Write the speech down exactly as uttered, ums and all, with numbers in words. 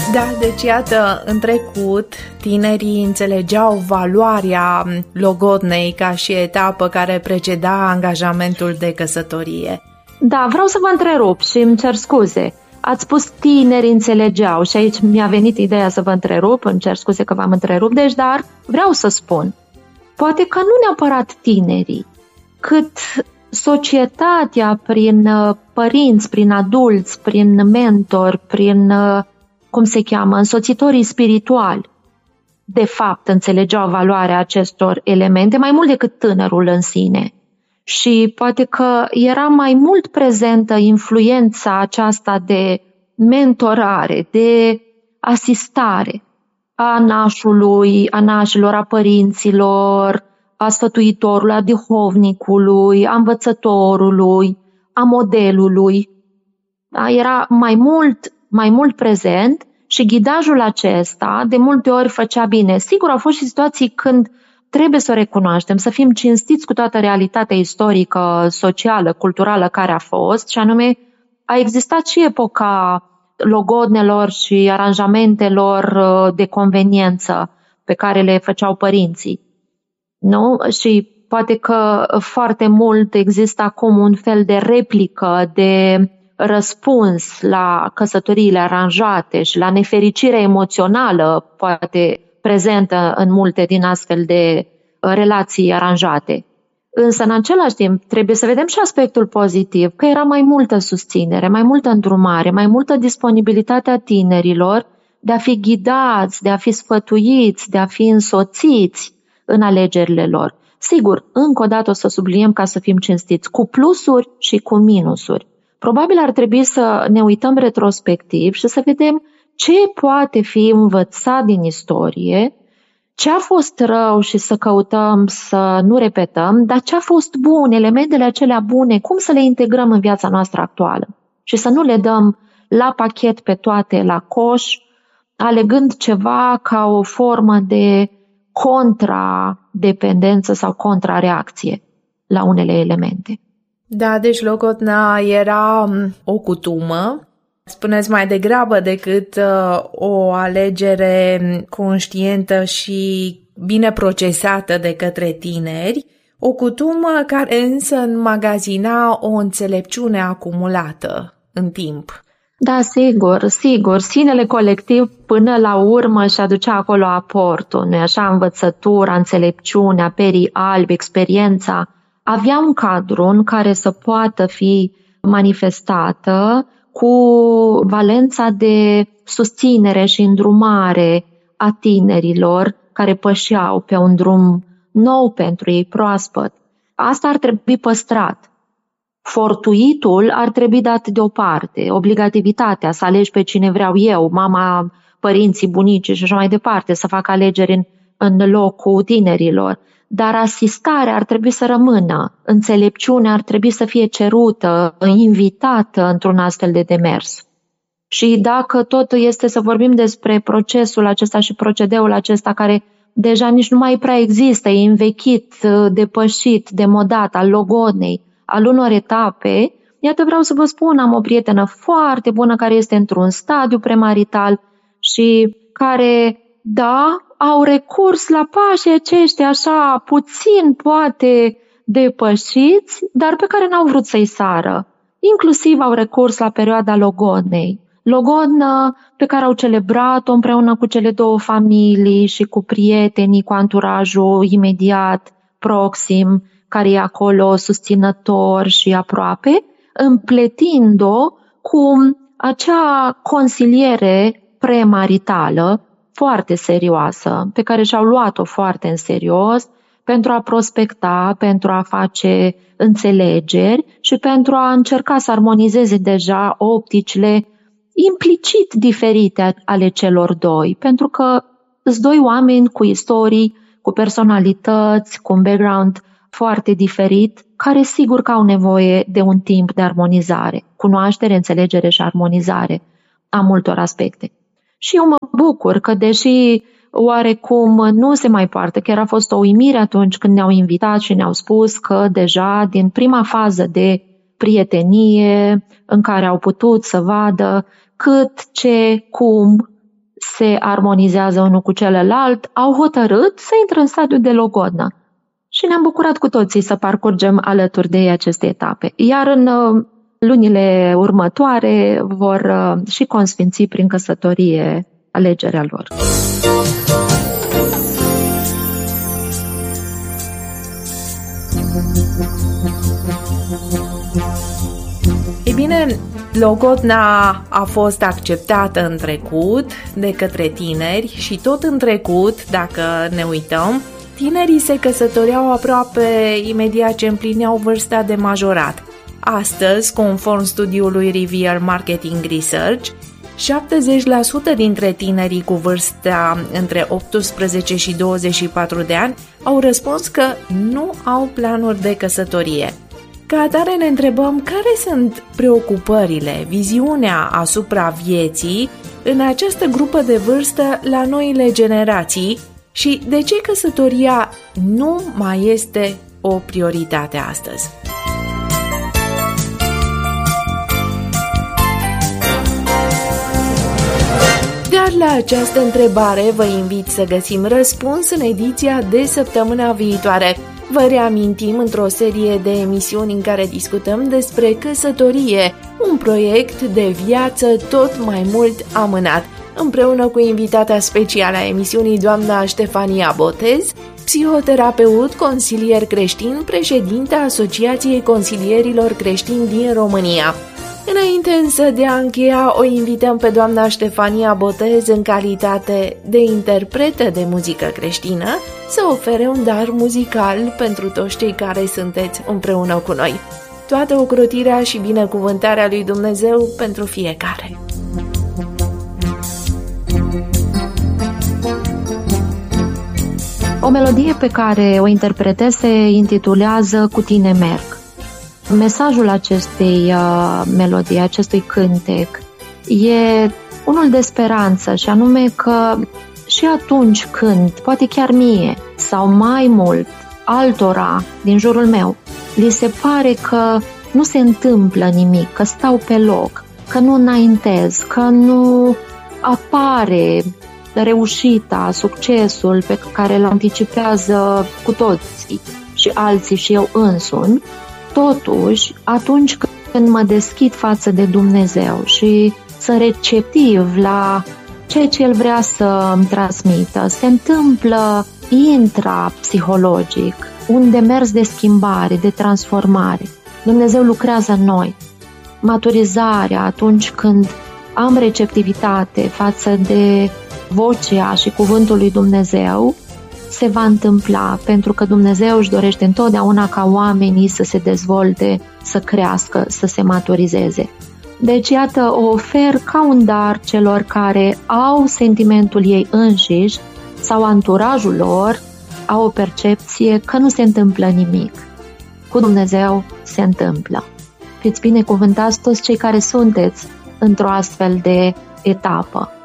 Da, deci iată, în trecut tinerii înțelegeau valoarea logodnei ca și etapă care preceda angajamentul de căsătorie. Da, vreau să vă întrerup și îmi cer scuze. Ați spus tineri înțelegeau și aici mi-a venit ideea să vă întrerup, îmi cer scuze că v-am întrerupt, deci dar vreau să spun, poate că nu neapărat tinerii, cât societatea prin părinți, prin adulți, prin mentori, prin, cum se cheamă, însoțitorii spirituali, de fapt înțelegeau valoarea acestor elemente mai mult decât tânărul în sine. Și poate că era mai mult prezentă influența aceasta de mentorare, de asistare a nașului, a nașilor, a părinților, a sfătuitorului, a duhovnicului, a învățătorului, a modelului. Da? Era mai mult, mai mult prezent și ghidajul acesta de multe ori făcea bine. Sigur, au fost și situații când trebuie să o recunoaștem, să fim cinstiți cu toată realitatea istorică, socială, culturală care a fost, și anume a existat și epoca logodnelor și aranjamentelor de conveniență pe care le făceau părinții. Nu? Și poate că foarte mult există acum un fel de replică, de răspuns la căsătoriile aranjate și la nefericirea emoțională, poate prezentă în multe din astfel de relații aranjate. Însă, în același timp, trebuie să vedem și aspectul pozitiv, că era mai multă susținere, mai multă îndrumare, mai multă disponibilitate a tinerilor de a fi ghidați, de a fi sfătuiți, de a fi însoțiți în alegerile lor. Sigur, încă o dată o să subliniem, ca să fim cinstiți, cu plusuri și cu minusuri. Probabil ar trebui să ne uităm retrospectiv și să vedem ce poate fi învățat din istorie, ce a fost rău și să căutăm să nu repetăm, dar ce a fost bun, elementele acelea bune, cum să le integrăm în viața noastră actuală și să nu le dăm la pachet pe toate la coș, alegând ceva ca o formă de contradependență sau contrareacție la unele elemente. Da, deci logodna era o cutumă, spuneți mai degrabă decât uh, o alegere conștientă și bine procesată de către tineri, o cutumă care însă înmagazina o înțelepciune acumulată în timp. Da, sigur, sigur. Sinele colectiv până la urmă își aducea acolo aportul, nu-i așa? Învățătura, înțelepciunea, perii albi, experiența. Avea un cadru în care să poată fi manifestată cu valența de susținere și îndrumare a tinerilor care pășeau pe un drum nou pentru ei, proaspăt. Asta ar trebui păstrat. Fortuitul ar trebui dat deoparte, obligativitatea să alegi pe cine vreau eu, mama, părinții, bunicii și așa mai departe, să fac alegeri în, în locul tinerilor. Dar asistarea ar trebui să rămână, înțelepciunea ar trebui să fie cerută, invitată într-un astfel de demers. Și dacă tot este să vorbim despre procesul acesta și procedeul acesta care deja nici nu mai prea există, e învechit, depășit, demodat, al logodnei, al unor etape, iată vreau să vă spun, am o prietenă foarte bună care este într-un stadiu premarital și care, da, au recurs la pașii aceștia așa puțin poate depășiți, dar pe care n-au vrut să-i sară. Inclusiv au recurs la perioada logodnei. Logodnă pe care au celebrat-o împreună cu cele două familii și cu prietenii, cu anturajul imediat, proxim, care e acolo susținător și aproape, împletind-o cu acea consiliere premaritală foarte serioasă, pe care și-au luat-o foarte în serios pentru a prospecta, pentru a face înțelegeri și pentru a încerca să armonizeze deja opticile implicit diferite ale celor doi, pentru că sunt doi oameni cu istorii, cu personalități, cu un background foarte diferit, care sigur că au nevoie de un timp de armonizare, cunoaștere, înțelegere și armonizare a multor aspecte. Și eu mă bucur că, deși oarecum nu se mai poartă, chiar a fost o uimire atunci când ne-au invitat și ne-au spus că deja din prima fază de prietenie în care au putut să vadă cât, ce, cum se armonizează unul cu celălalt, au hotărât să intre în stadiul de logodnă. Și ne-am bucurat cu toții să parcurgem alături de ei aceste etape. Iar în lunile următoare vor și consfinți prin căsătorie alegerea lor. Ei bine, logodna a fost acceptată în trecut de către tineri și tot în trecut, dacă ne uităm, tinerii se căsătoreau aproape imediat ce împlineau vârsta de majorat. Astăzi, conform studiului Reveal Marketing Research, șaptezeci la sută dintre tinerii cu vârsta între optsprezece și douăzeci și patru de ani au răspuns că nu au planuri de căsătorie. Ca atare ne întrebăm care sunt preocupările, viziunea asupra vieții în această grupă de vârstă la noile generații și de ce căsătoria nu mai este o prioritate astăzi. Dar la această întrebare vă invit să găsim răspuns în ediția de săptămâna viitoare. Vă reamintim într-o serie de emisiuni în care discutăm despre căsătorie, un proiect de viață tot mai mult amânat, împreună cu invitata specială a emisiunii, doamna Ștefania Botez, psihoterapeut, consilier creștin, președinta Asociației Consilierilor Creștini din România. Înainte însă de a încheia, o invităm pe doamna Ștefania Botez în calitate de interpretă de muzică creștină să ofere un dar muzical pentru toți cei care sunteți împreună cu noi. Toată ocrotirea și binecuvântarea lui Dumnezeu pentru fiecare. O melodie pe care o interpretez se intitulează Cu tine merg. Mesajul acestei uh, melodii, acestui cântec, e unul de speranță și anume că și atunci când, poate chiar mie sau mai mult altora din jurul meu, li se pare că nu se întâmplă nimic, că stau pe loc, că nu înaintez, că nu apare reușita, succesul pe care îl anticipează cu toții și alții și eu însumi, totuși, atunci când mă deschid față de Dumnezeu și sunt receptiv la ceea ce El vrea să îmi transmită, se întâmplă intrapsihologic, un demers de schimbare, de transformare. Dumnezeu lucrează în noi. Maturizarea, atunci când am receptivitate față de vocea și cuvântul lui Dumnezeu, se va întâmpla, pentru că Dumnezeu își dorește întotdeauna ca oamenii să se dezvolte, să crească, să se maturizeze. Deci, iată, o ofer ca un dar celor care au sentimentul ei înșiși sau anturajul lor au o percepție că nu se întâmplă nimic. Cu Dumnezeu se întâmplă. Fiți binecuvântați toți cei care sunteți într-o astfel de etapă.